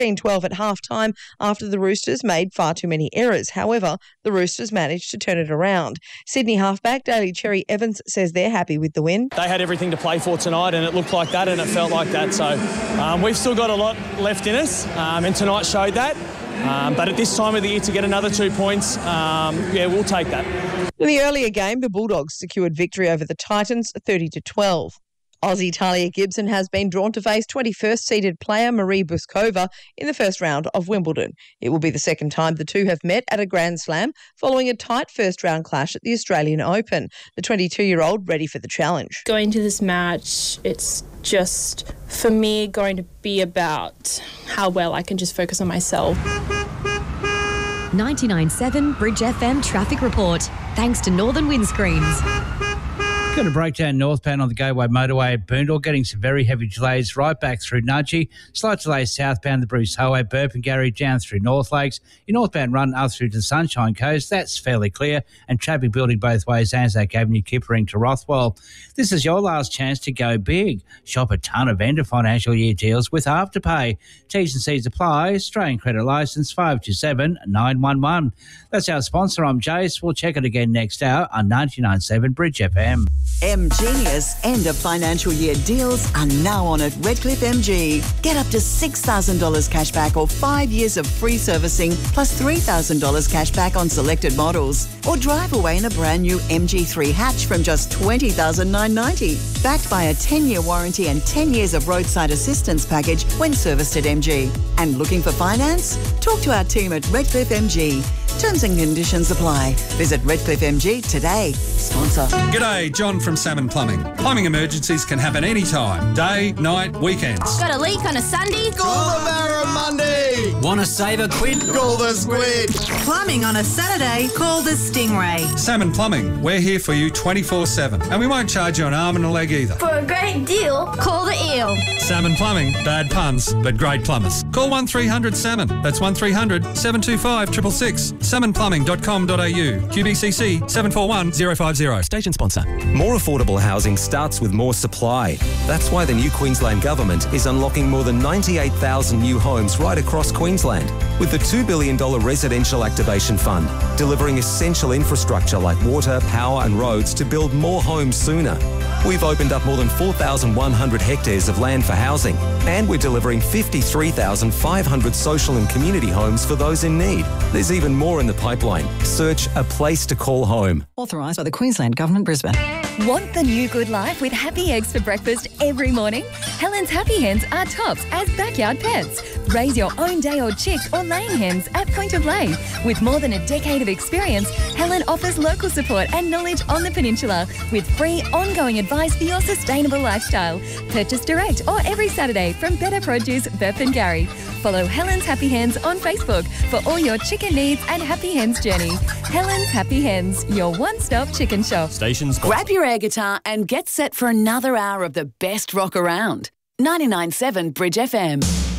16-12 at halftime after the Roosters made far too many errors. However, the Roosters managed to turn it around. Sydney halfback Daly Cherry Evans says they're happy with the win. They had everything to play for tonight, and it looked like that and it felt like that. So we've still got a lot left in us, and tonight showed that. But at this time of the year to get another 2 points, we'll take that. In the earlier game, the Bulldogs secured victory over the Titans 30-12. Aussie Talia Gibson has been drawn to face 21st-seeded player Marie Buskova in the first round of Wimbledon. It will be the second time the two have met at a Grand Slam following a tight first-round clash at the Australian Open. The 22-year-old ready for the challenge. Going to this match, it's just, for me, going to be about how well I can just focus on myself. 99.7 Bridge FM traffic report, thanks to Northern Windscreens. Got a breakdown northbound on the Gateway Motorway at Boondall, getting some very heavy delays right back through Nudgee. Slight delays southbound the Bruce Highway, Burpengary down through North Lakes. Your northbound run up through to the Sunshine Coast, that's fairly clear. And traffic building both ways, Anzac Avenue, Kippering to Rothwell. This is your last chance to go big. Shop a ton of end of financial year deals with Afterpay. T's and C's apply. Australian Credit Licence 527-911. That's our sponsor. I'm Jace. We'll check it again next hour on 99.7 Bridge FM. MGenius end of financial year deals are now on at Redcliffe MG. Get up to $6,000 cash back or 5 years of free servicing plus $3,000 cash back on selected models. Or drive away in a brand new MG3 hatch from just $20,990. Backed by a 10-year warranty and 10 years of roadside assistance package when serviced at MG. And looking for finance? Talk to our team at Redcliffe MG. Terms and conditions apply. Visit Redcliffe MG today. Sponsor. G'day, John from Salmon Plumbing. Plumbing emergencies can happen anytime. Day, night, weekends. Got a leak on a Sunday? Call the Barramundi. Want to save a quid? Call the Squid. Plumbing on a Saturday? Call the Stingray. Salmon Plumbing. We're here for you 24/7. And we won't charge you an arm and a leg either. For a great deal, call the Eel. Salmon Plumbing. Bad puns, but great plumbers. Call 1300 Salmon. That's 1300 725 666. salmonplumbing.com.au. QBCC 741050. Station sponsor. More affordable housing starts with more supply. That's why the new Queensland Government is unlocking more than 98,000 new homes right across Queensland with the $2 billion Residential Activation Fund, delivering essential infrastructure like water, power and roads to build more homes sooner. We've opened up more than 4,100 hectares of land for housing, and we're delivering 53,500 social and community homes for those in need. There's even more in the pipeline. Search A Place to Call Home. Authorised by the Queensland Government, Brisbane. Want the new good life with happy eggs for breakfast every morning? Helen's Happy Hens are tops as backyard pets. Raise your own day-old chicks or laying hens at point of lay. With more than a decade of experience, Helen offers local support and knowledge on the peninsula with free ongoing advice for your sustainable lifestyle. Purchase direct or every Saturday from Better Produce, Burpengary. Follow Helen's Happy Hens on Facebook for all your chicken needs and Happy Hens journey. Helen's Happy Hens, your one-stop chicken shop. Stations. Grab your air guitar and get set for another hour of the best rock around. 99.7 Bridge FM.